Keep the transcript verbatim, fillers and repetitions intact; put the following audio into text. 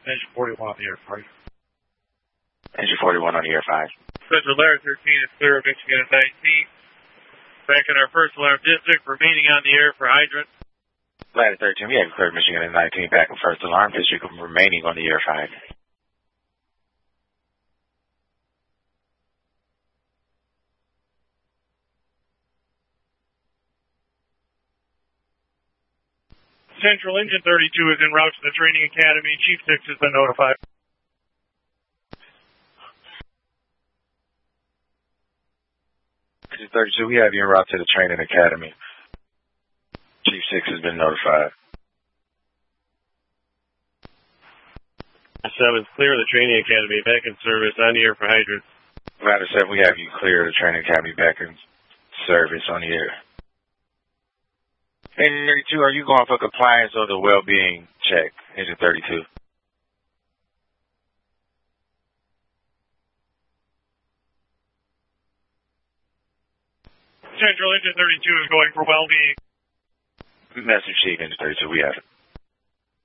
Engine forty-one on the air five. Engine forty-one on the air five. Central Ladder thirteen is clear of Michigan at nineteen. Back in our first alarm district, remaining on the air for hydrant. Ladder thirteen, we have you cleared Michigan at nineteen, back in first alarm district, remaining on the air five. Central Engine thirty-two is en route to the training academy. Chief six has been notified. Engine thirty-two, we have you en route to the training academy. Chief six has been notified. seven, clear the training academy. Back in service on the air for hydrants. Ladder seven, we have you clear the training academy. Back in service on the air. Engine thirty-two, are you going for compliance or the well-being check? Engine thirty-two. Central Engine thirty-two is going for well-being. Message received, Engine thirty-two, we have it.